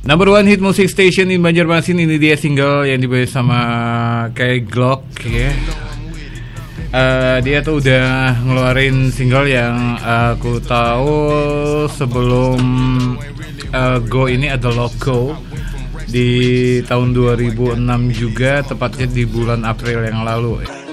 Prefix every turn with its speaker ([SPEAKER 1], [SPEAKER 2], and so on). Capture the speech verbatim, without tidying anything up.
[SPEAKER 1] Number one hit music station in Banjarmasin, ini dia single yang dibuat sama kayak Glock ya. Uh, dia tuh udah ngeluarin single yang uh, aku tahu sebelum uh, Go ini ada Loco di tahun dua ribu enam juga, tepatnya di bulan April yang lalu.